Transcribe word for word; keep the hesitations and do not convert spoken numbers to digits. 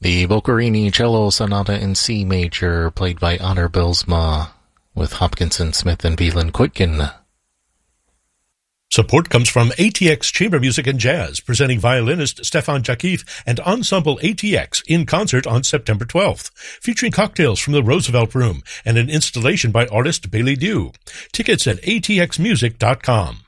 The Boccherini Cello Sonata in C Major, played by Honor Bylsma, with Hopkinson, Smith, and Beelan Quicken. Support comes from A T X Chamber Music and Jazz, presenting violinist Stefan Jakif and Ensemble A T X in concert on September twelfth, featuring cocktails from the Roosevelt Room and an installation by artist Bailey Dew. Tickets at A T X music dot com.